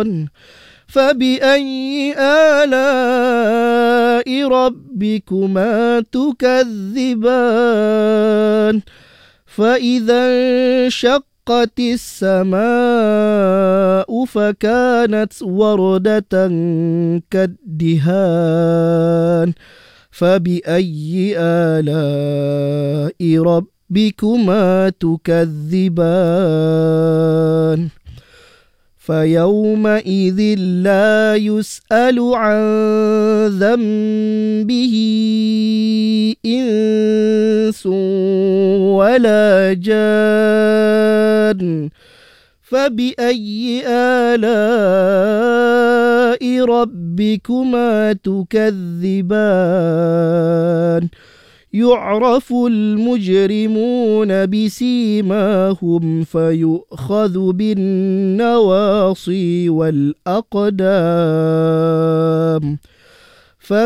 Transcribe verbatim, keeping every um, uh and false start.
تكذبان فبأي آلاء ربكما تكذبان فإذا انشقت السماء فكانت وردة كالدهان فبأي آلاء ربكما تكذبان فيومئذ لا يسأل عن ذنبه إنس ولا جان فبأي آلاء ربكما تكذبان يعرف المجرمون بسيماهم فيؤخذ بالنواصي والأقدام